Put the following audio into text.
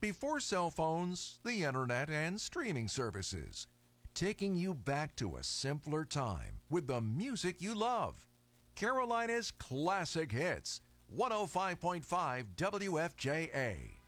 before cell phones, the internet, and streaming services. Taking you back to a simpler time with the music you love. Carolina's Classic Hits, 105.5 WFJA.